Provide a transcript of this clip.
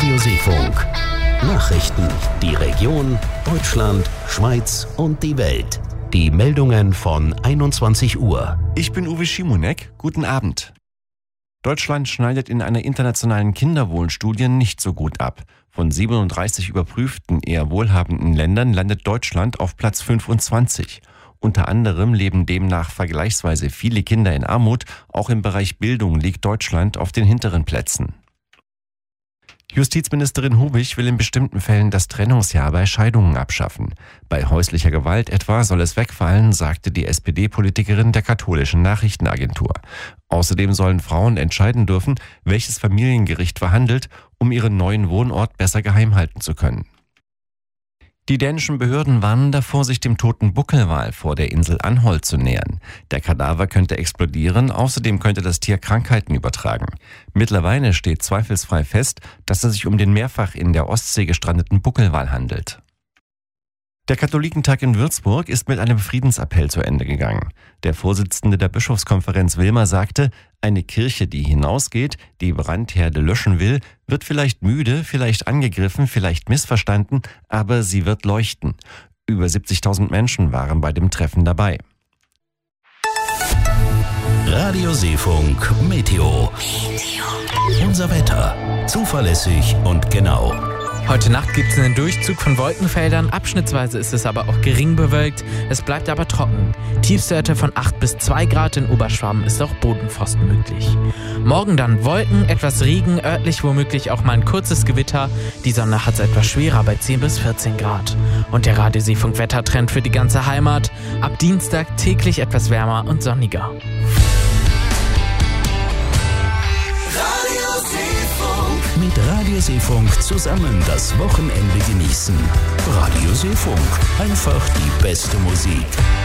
Radioseefunk. Nachrichten, die Region, Deutschland, Schweiz und die Welt. Die Meldungen von 21 Uhr. Ich bin Uwe Schimonek. Guten Abend. Deutschland schneidet in einer internationalen Kinderwohlstudie nicht so gut ab. Von 37 überprüften, eher wohlhabenden Ländern landet Deutschland auf Platz 25. Unter anderem leben demnach vergleichsweise viele Kinder in Armut. Auch im Bereich Bildung liegt Deutschland auf den hinteren Plätzen. Justizministerin Hubich will in bestimmten Fällen das Trennungsjahr bei Scheidungen abschaffen. Bei häuslicher Gewalt etwa soll es wegfallen, sagte die SPD-Politikerin der katholischen Nachrichtenagentur. Außerdem sollen Frauen entscheiden dürfen, welches Familiengericht verhandelt, um ihren neuen Wohnort besser geheim halten zu können. Die dänischen Behörden warnen davor, sich dem toten Buckelwal vor der Insel Anholt zu nähern. Der Kadaver könnte explodieren, außerdem könnte das Tier Krankheiten übertragen. Mittlerweile steht zweifelsfrei fest, dass es sich um den mehrfach in der Ostsee gestrandeten Buckelwal handelt. Der Katholikentag in Würzburg ist mit einem Friedensappell zu Ende gegangen. Der Vorsitzende der Bischofskonferenz Wilmer sagte, eine Kirche, die hinausgeht, die Brandherde löschen will, wird vielleicht müde, vielleicht angegriffen, vielleicht missverstanden, aber sie wird leuchten. Über 70.000 Menschen waren bei dem Treffen dabei. Radioseefunk Meteo. Unser Wetter. Zuverlässig und genau. Heute Nacht gibt es einen Durchzug von Wolkenfeldern, abschnittsweise ist es aber auch gering bewölkt, es bleibt aber trocken. Tiefstwerte von 8 bis 2 Grad, in Oberschwaben ist auch Bodenfrost möglich. Morgen dann Wolken, etwas Regen, örtlich womöglich auch mal ein kurzes Gewitter. Die Sonne hat es etwas schwerer bei 10 bis 14 Grad. Und der Radioseefunk-Wettertrend für die ganze Heimat. Ab Dienstag täglich etwas wärmer und sonniger. Mit Radioseefunk zusammen das Wochenende genießen. Radioseefunk. Einfach die beste Musik.